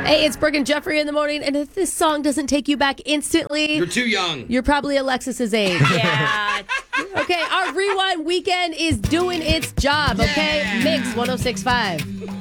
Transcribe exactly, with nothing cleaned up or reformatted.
Hey, it's Brooke and Jeffrey in the morning, and if this song doesn't take you back instantly, You're too young. You're probably Alexis's age. Yeah. Okay, our Rewind weekend is doing its job, okay? Yeah. Mix one oh six point five.